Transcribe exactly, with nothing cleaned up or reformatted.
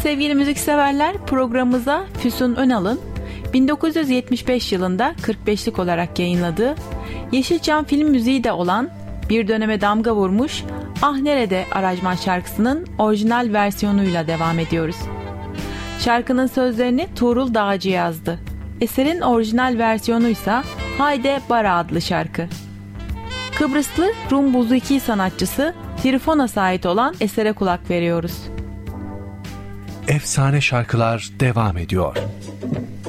sevgili müzikseverler, programımıza Füsun Önal'ın bin dokuz yüz yetmiş beş yılında kırk beşlik olarak yayınladığı, Yeşilçam film müziği de olan, bir döneme damga vurmuş Ah Nerede Aranjman şarkısının orijinal versiyonuyla devam ediyoruz. Şarkının sözlerini Tuğrul Dağcı yazdı. Eserin orijinal versiyonuysa Hayde Bara adlı şarkı. Kıbrıslı Rum Buziki sanatçısı Trifonas'a ait olan esere kulak veriyoruz. Efsane şarkılar devam ediyor.